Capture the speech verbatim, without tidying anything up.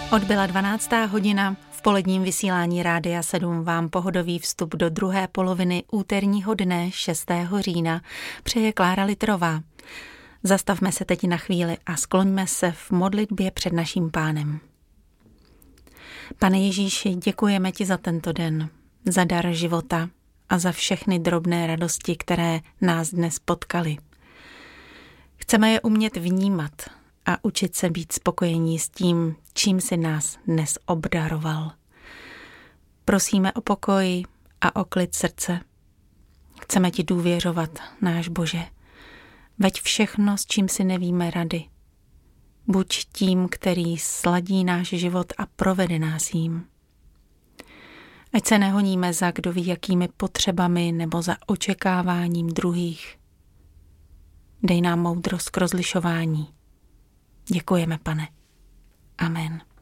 Odbyla dvanáctá hodina, v poledním vysílání Rádia sedm vám pohodový vstup do druhé poloviny úterního dne šestého října přeje Klára Litterová. Zastavme se teď na chvíli a skloňme se v modlitbě před naším Pánem. Pane Ježíši, děkujeme ti za tento den, za dar života a za všechny drobné radosti, které nás dnes potkaly. Chceme je umět vnímat a učit se být spokojení s tím, čím si nás dnes obdaroval. Prosíme o pokoj a o klid srdce. Chceme ti důvěřovat, náš Bože. Veď všechno, s čím si nevíme rady. Buď tím, který sladí náš život a provede nás jím. Ať se nehoníme za kdo ví jakými potřebami nebo za očekáváním druhých. Dej nám moudrost k rozlišování. Děkujeme, Pane. Amen.